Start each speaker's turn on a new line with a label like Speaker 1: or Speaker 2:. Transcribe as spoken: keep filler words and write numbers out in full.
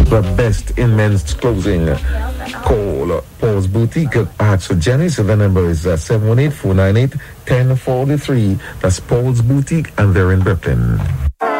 Speaker 1: the best in men's clothing. Call Paul's Boutique at Archer Jenny. So the number is uh, seven one eight, four nine eight, one zero four three. That's Paul's Boutique, and they're in Brooklyn.